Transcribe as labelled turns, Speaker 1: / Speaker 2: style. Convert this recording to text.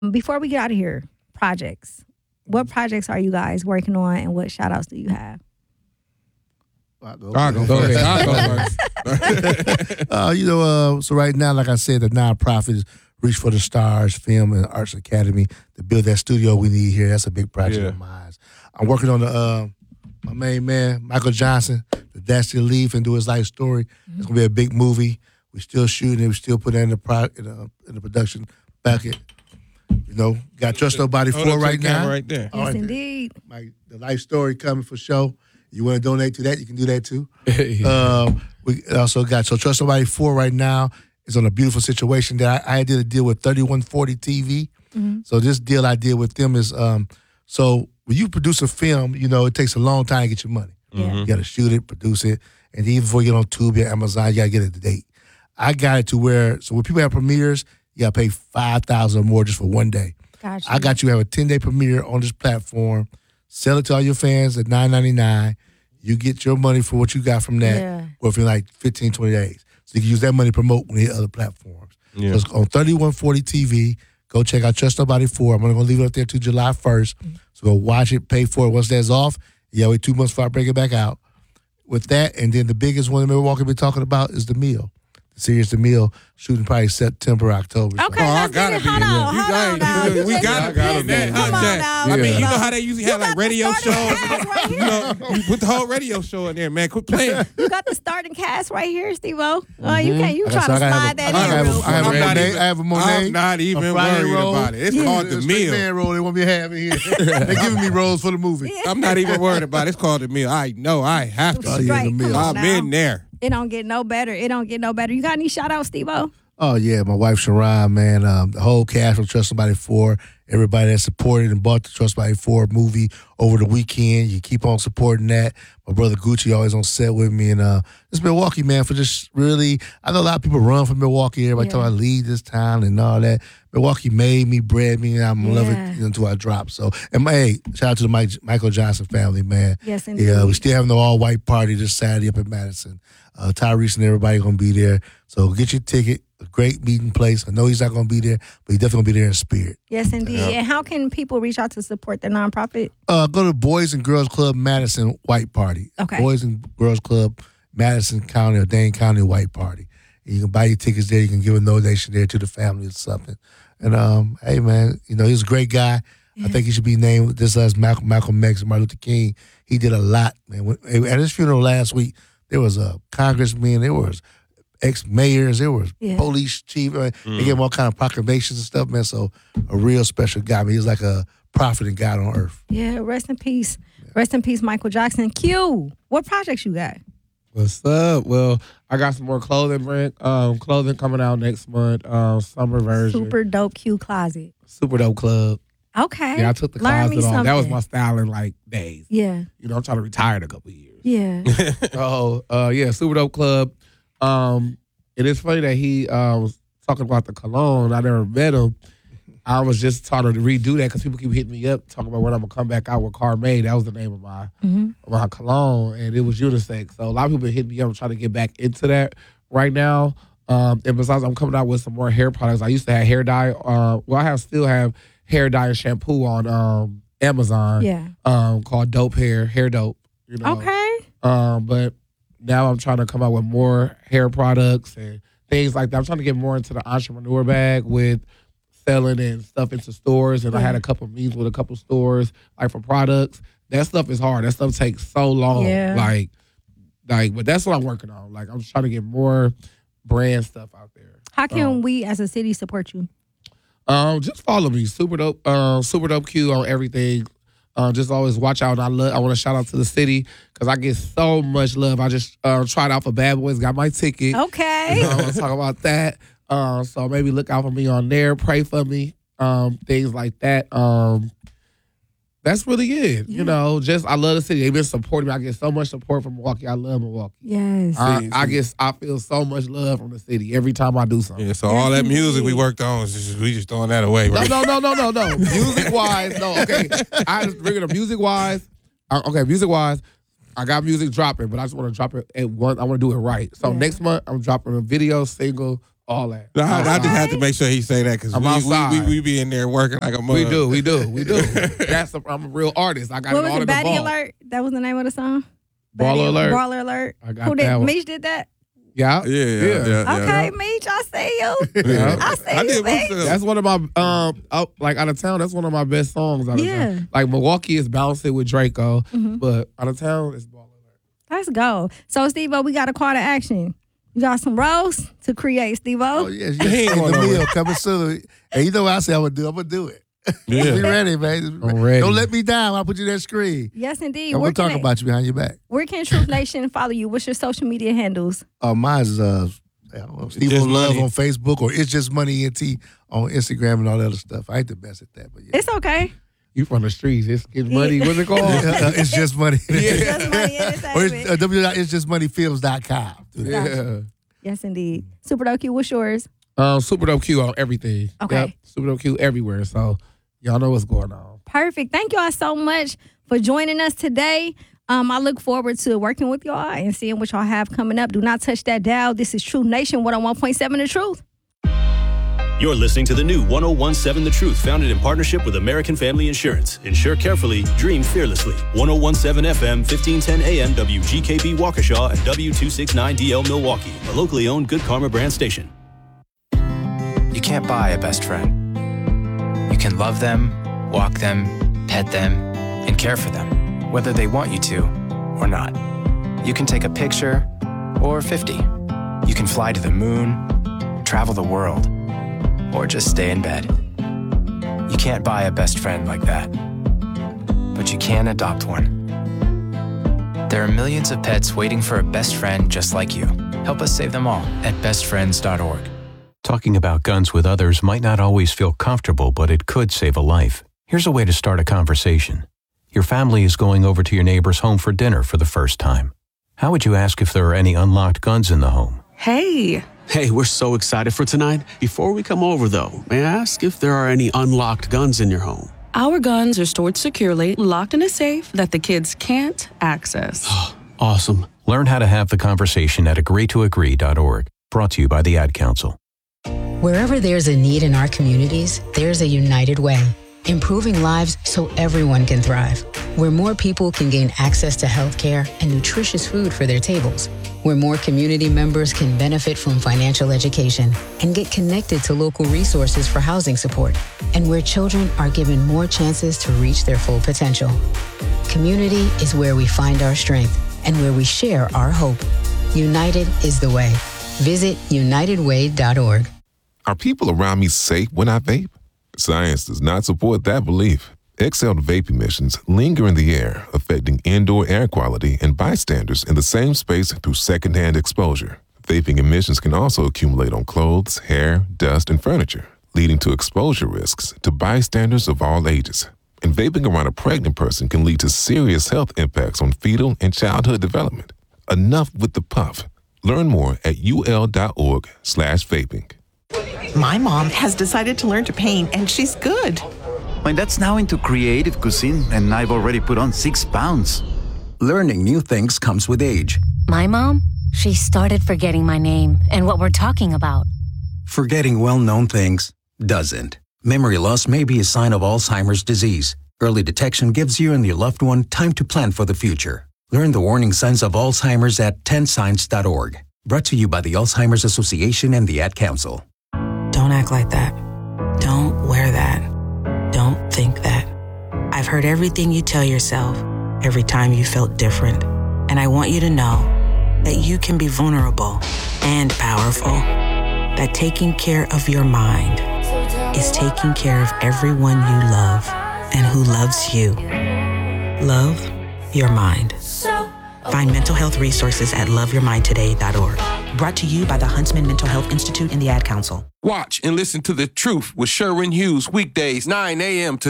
Speaker 1: Before we get out of here, projects. What projects are you guys working on, and what shout outs do you have?
Speaker 2: I'll go
Speaker 3: Go ahead. I'll go first.
Speaker 2: So right now, like I said, the nonprofit is Reach for the Stars Film and Arts Academy to build that studio we need here. That's a big project of mine. I'm working on my main man, Michael Johnson, the Dash the Leaf and do his life story. It's gonna be a big movie. We're still shooting it. We still put it in the production bucket. Got Trust Nobody 4 right now.
Speaker 3: Right there.
Speaker 1: Yes, indeed.
Speaker 2: The life story coming for show. You want to donate to that, you can do that too. We also got Trust Nobody 4 right now. It's on a beautiful situation that I did a deal with 3140 TV. So this deal I did with them is, so when you produce a film, it takes a long time to get your money. You got to shoot it, produce it, and even before you get on Tubi or Amazon, you got to get it to date. I got it to where, so when people have premieres, you got to pay $5,000 or more just for one day.
Speaker 1: Gotcha.
Speaker 2: I got you to have a 10-day premiere on this platform, sell it to all your fans at $9.99. You get your money for what you got from that within like 15, 20 days. So you can use that money to promote when you hit other platforms. So it's on 3140 TV. Go check out Trust Nobody 4. I'm going to leave it up there till July 1st. So go watch it, pay for it. Once that's off, wait 2 months before I bring it back out. With that, and then the biggest one that Milwaukee been talking about is The Meal. The series The Meal, shooting probably September, October.
Speaker 1: Okay, let's get it. Hold on now.
Speaker 3: We gotta be that.
Speaker 1: Come on now.
Speaker 3: I mean, you know how they usually have like radio shows. You put the whole radio show in there, man. Quit playing.
Speaker 1: You got the starting cast right here, Steve-O. You can't. You trying to slide that in?
Speaker 2: I have a Monet.
Speaker 3: I'm not even worried about it. It's called The Meal.
Speaker 2: Man role they want me to have in here. They're giving me roles for the movie.
Speaker 3: I'm not even worried about it. It's called The Meal. I know I have to.
Speaker 1: The Meal.
Speaker 3: I'm in there.
Speaker 1: It don't get no better. You got any shout outs, Steve-O?
Speaker 2: Oh, yeah, my wife, Sharon, man, the whole cast from Trust Somebody 4, everybody that supported and bought the Trust Somebody 4 movie over the weekend. You keep on supporting that. My brother Gucci always on set with me. And it's Milwaukee, man, for just really, I know a lot of people run from Milwaukee. Everybody talking about leave this town and all that. Milwaukee made me, bred me, and I'm loving it until I drop. So, and shout out to the Michael Johnson family, man.
Speaker 1: Yes, indeed.
Speaker 2: Yeah, we still having the all-white party this Saturday up in Madison. Tyrese and everybody going to be there. So get your ticket. A great meeting place. I know he's not going to be there, but he's definitely going to be there in spirit.
Speaker 1: Yes, indeed. And how can people reach out to support the nonprofit?
Speaker 2: Go to Boys and Girls Club Madison White Party.
Speaker 1: Okay.
Speaker 2: Boys and Girls Club Madison County or Dane County White Party. And you can buy your tickets there. You can give a donation there to the family or something. And hey, man, he's a great guy. Yeah. I think he should be named just as Malcolm X and Martin Luther King. He did a lot, man. At his funeral last week, there was a congressman. There was ex-mayors, there was police chief. They gave him all kind of proclamations and stuff, man. So a real special guy. I mean, he was like a prophet and God on earth.
Speaker 1: Yeah, rest in peace. Rest in peace, Michael Jackson. Q, what projects you got?
Speaker 3: What's up? Well, I got some more clothing coming out next month. Summer version.
Speaker 1: Super dope Q closet.
Speaker 3: Super dope club.
Speaker 1: Okay.
Speaker 3: Yeah, I took the closet off. That was my style in like days.
Speaker 1: Yeah.
Speaker 3: I'm trying to retire in a couple of years.
Speaker 1: Yeah.
Speaker 3: Super dope club. It is funny that he was talking about the cologne. I never met him. I was just trying to redo that because people keep hitting me up talking about when I'm gonna come back out with Carmade. That was the name of my cologne, and it was unisex. So a lot of people hitting me up trying to get back into that right now. And besides, I'm coming out with some more hair products. I used to have hair dye. Still have hair dye and shampoo on Amazon.
Speaker 1: Yeah.
Speaker 3: Called Dope Hair Dope.
Speaker 1: Okay.
Speaker 3: But now I'm trying to come out with more hair products and things like that. I'm trying to get more into the entrepreneur bag with selling and stuff into stores. And I had a couple of meetings with a couple of stores, like for products. That stuff is hard. That stuff takes so long. Yeah. But that's what I'm working on. Like, I'm just trying to get more brand stuff out there.
Speaker 1: How can we as a city support you?
Speaker 3: Just follow me, Super Dope Q on everything. Just always watch out. I want to shout out to the city because I get so much love. I just tried out for Bad Boys, got my ticket.
Speaker 1: Okay.
Speaker 3: I want to talk about that. So maybe look out for me on there. Pray for me. Things like that. That's really it. Yeah. I love the city. They've been supporting me. I get so much support from Milwaukee. I love Milwaukee.
Speaker 1: Yes.
Speaker 3: I feel so much love from the city every time I do something.
Speaker 4: Yeah, so all that music we worked on, we just throwing that away, right?
Speaker 3: No. Music-wise, no. Okay, I just bring it up. Music-wise, I got music dropping, but I just want to drop it at once. I want to do it right. So next month, I'm dropping a video, single, all that.
Speaker 4: No, I just have to make sure he say that because
Speaker 3: I'm outside.
Speaker 4: we be in there working like a mug.
Speaker 3: We do. I'm a real artist. I got
Speaker 1: What
Speaker 3: it all
Speaker 1: was
Speaker 3: in
Speaker 1: it?
Speaker 3: the
Speaker 1: Baddie
Speaker 3: vault.
Speaker 1: Alert? That was the name of the song?
Speaker 3: Baller Alert.
Speaker 1: Baller Alert.
Speaker 3: I got
Speaker 1: Who did
Speaker 3: that one.
Speaker 1: Meech did that?
Speaker 3: Yeah.
Speaker 1: Okay, Meech, I see you.
Speaker 3: Yeah.
Speaker 1: I see you, Meech.
Speaker 3: That's one of my out of town. That's one of my best songs out of town. Like Milwaukee is Bounce It with Draco, but out of town it's Baller Alert.
Speaker 1: Let's go. So, Steve-O, we got a call to action. You got some roles to create, Steve-O?
Speaker 2: Oh, yes. The meal coming soon. And you know what I say I'm going to do it.
Speaker 4: Yeah.
Speaker 2: Be ready, man.
Speaker 3: I'm ready.
Speaker 2: Don't let me down. I'll put you that screen.
Speaker 1: Yes, indeed.
Speaker 2: I'm going to talk about you behind your back.
Speaker 1: Where can Truth Nation follow you? What's your social media handles?
Speaker 2: Mine's Steve-O Love on Facebook, or It's Just Money NT on Instagram and all that other stuff. I ain't the best at that, but yeah.
Speaker 1: It's okay.
Speaker 3: You from the streets. It's Get Money. What's it called?
Speaker 2: It's Just Money.
Speaker 1: It's Just Money Entertainment.
Speaker 2: Or www.itsjustmoneyfilms.com.
Speaker 3: Yeah.
Speaker 1: Yes, indeed. Super Dope Q, what's yours?
Speaker 3: Super Dope Q on everything.
Speaker 1: Okay.
Speaker 3: Yep. Super Dope Q everywhere. So y'all know what's going on.
Speaker 1: Perfect. Thank y'all so much for joining us today. I look forward to working with y'all and seeing what y'all have coming up. Do not touch that dial. This is Truth Nation 101.7 The Truth.
Speaker 5: You're listening to the new 101.7 The Truth, founded in partnership with American Family Insurance. Insure carefully, dream fearlessly. 101.7 FM, 1510 AM, WGKB Waukesha, and W269DL Milwaukee, a locally owned Good Karma brand station.
Speaker 6: You can't buy a best friend. You can love them, walk them, pet them, and care for them, whether they want you to or not. You can take a picture or 50. You can fly to the moon, travel the world, or just stay in bed. You can't buy a best friend like that, but you can adopt one. There are millions of pets waiting for a best friend just like you. Help us save them all at bestfriends.org.
Speaker 7: Talking about guns with others might not always feel comfortable, but it could save a life. Here's a way to start a conversation. Your family is going over to your neighbor's home for dinner for the first time. How would you ask if there are any unlocked guns in the home?
Speaker 8: Hey, we're so excited for tonight. Before we come over, though, may I ask if there are any unlocked guns in your home?
Speaker 9: Our guns are stored securely, locked in a safe that the kids can't access.
Speaker 8: Awesome.
Speaker 7: Learn how to have the conversation at agreetoagree.org. Brought to you by the Ad Council.
Speaker 10: Wherever there's a need in our communities, there's a United Way. Improving lives so everyone can thrive. Where more people can gain access to healthcare and nutritious food for their tables. Where more community members can benefit from financial education and get connected to local resources for housing support. And where children are given more chances to reach their full potential. Community is where we find our strength and where we share our hope. United is the way. Visit unitedway.org.
Speaker 11: Are people around me safe when I vape? Science does not support that belief. Exhaled vape emissions linger in the air, affecting indoor air quality and bystanders in the same space through secondhand exposure. Vaping emissions can also accumulate on clothes, hair, dust, and furniture, leading to exposure risks to bystanders of all ages. And vaping around a pregnant person can lead to serious health impacts on fetal and childhood development. Enough with the puff. Learn more at ul.org/vaping.
Speaker 12: My mom has decided to learn to paint, and she's good.
Speaker 13: My dad's now into creative cuisine, and I've already put on 6 pounds.
Speaker 14: Learning new things comes with age.
Speaker 15: My mom, she started forgetting my name and what we're talking about.
Speaker 14: Forgetting well-known things doesn't. Memory loss may be a sign of Alzheimer's disease. Early detection gives you and your loved one time to plan for the future. Learn the warning signs of Alzheimer's at 10signs.org. Brought to you by the Alzheimer's Association and the Ad Council.
Speaker 16: Don't act like that. Don't wear that. Don't think that. I've heard everything you tell yourself every time you felt different. And I want you to know that you can be vulnerable and powerful. That taking care of your mind is taking care of everyone you love and who loves you. Love your mind. Find mental health resources at loveyourmindtoday.org. Brought to you by the Huntsman Mental Health Institute and the Ad Council.
Speaker 17: Watch and listen to The Truth with Sherwin Hughes weekdays 9 a.m. to